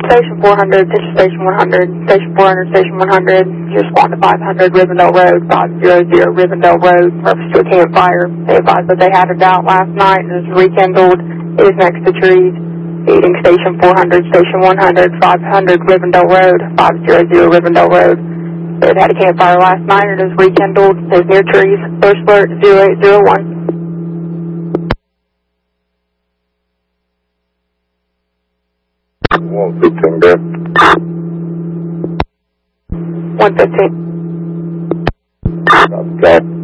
Station 400, this is Station 100, Station 400, Station 100, you're responding to 500 Rivendell Road, 500 Rivendell Road, purpose to a campfire. They advised that they had it out last night and is rekindled. It is next to trees. Feeding Station 400, Station 100, 500 Rivendell Road, 500 Rivendell Road. They had a campfire last night and it is rekindled. It is near trees. First alert 0801. 115, go. 115. Okay.